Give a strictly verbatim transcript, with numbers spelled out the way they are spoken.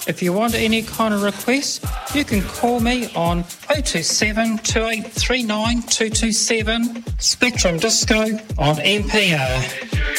If you want any kind of request, you can call me on oh two seven, two eight three nine, two two seven, Spectrum Disco on M P R.